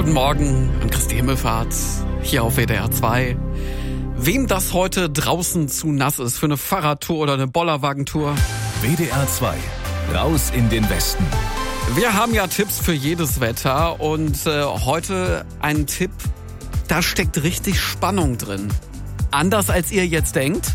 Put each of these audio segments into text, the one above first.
Guten Morgen an Christi Himmelfahrt hier auf WDR 2. Wem das heute draußen zu nass ist für eine Fahrradtour oder eine Bollerwagentour. WDR 2, raus in den Westen. Wir haben ja Tipps für jedes Wetter und heute ein Tipp, da steckt richtig Spannung drin. Anders als ihr jetzt denkt.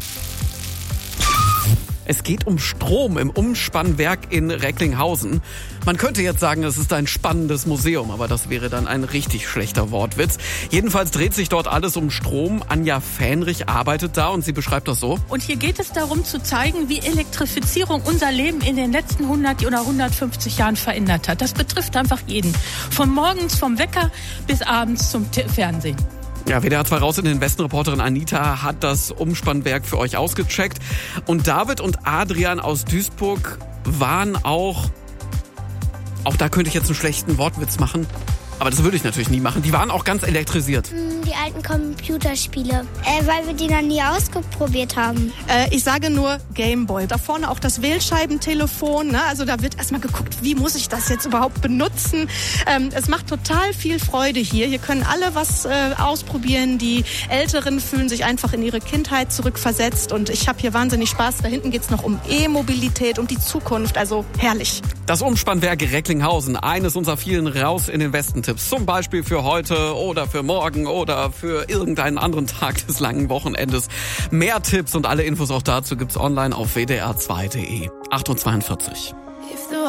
Es geht um Strom im Umspannwerk in Recklinghausen. Man könnte jetzt sagen, es ist ein spannendes Museum, aber das wäre dann ein richtig schlechter Wortwitz. Jedenfalls dreht sich dort alles um Strom. Anja Fähnrich arbeitet da und sie beschreibt das so. Und hier geht es darum zu zeigen, wie Elektrifizierung unser Leben in den letzten 100 oder 150 Jahren verändert hat. Das betrifft einfach jeden. Von morgens vom Wecker bis abends zum Fernsehen. Ja, WDR 2 raus in den Westen. Reporterin Anita hat das Umspannwerk für euch ausgecheckt. Und David und Adrian aus Duisburg waren auch da könnte ich jetzt einen schlechten Wortwitz machen, aber das würde ich natürlich nie machen. Die waren auch ganz elektrisiert. Die alten Computerspiele, weil wir die noch nie ausprobiert haben. Ich sage nur Gameboy. Da vorne auch das Wählscheibentelefon. Ne? Also da wird erstmal geguckt, wie muss ich das jetzt überhaupt benutzen. Es macht total viel Freude hier. Hier können alle was ausprobieren. Die Älteren fühlen sich einfach in ihre Kindheit zurückversetzt. Und ich habe hier wahnsinnig Spaß. Da hinten geht's noch um E-Mobilität, um die Zukunft. Also herrlich. Das Umspannwerk Recklinghausen, eines unserer vielen Raus in den Westen-Tipps. Zum Beispiel für heute oder für morgen oder für irgendeinen anderen Tag des langen Wochenendes. Mehr Tipps und alle Infos auch dazu gibt's online auf wdr2.de. 8:42 Uhr.